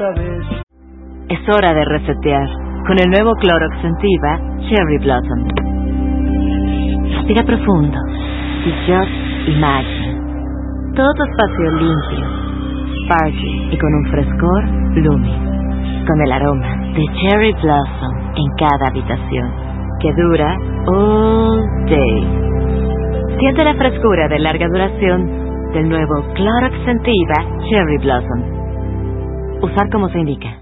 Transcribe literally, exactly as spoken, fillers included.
esta vez. Es hora de resetear con el nuevo Clorox Scentiva Cherry Blossom. Respira profundo y just imagine. Todo tu espacio limpio, sparkly y con un frescor blooming. Con el aroma de Cherry Blossom en cada habitación, que dura all day. Siente la frescura de larga duración del nuevo Clorox Scentiva Cherry Blossom. Usar como se indica.